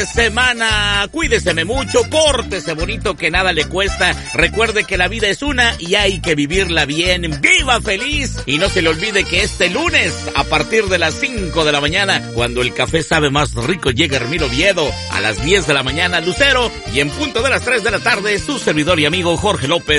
semana, cuídeseme mucho, pórtese bonito que nada le cuesta, recuerde que la vida es una y hay que vivirla bien, viva feliz y no se le olvide que este lunes a partir de las 5 de la mañana, cuando el café sabe más rico, llega Hermilo Oviedo, a las 10 de la mañana Lucero y en punto de las 3 de la tarde su servidor y amigo Jorge López